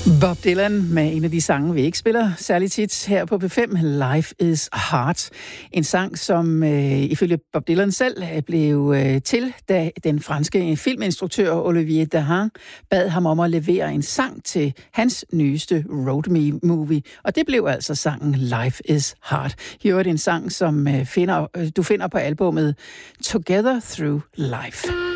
Bob Dylan med en af de sange, vi ikke spiller særligt tit her på P5, Life is Hard. En sang, som ifølge Bob Dylan selv blev til, da den franske filminstruktør Olivier Dahan bad ham om at levere en sang til hans nyeste road movie. Og det blev altså sangen Life is Hard. Her er det en sang, som du finder på albumet Together Through Life.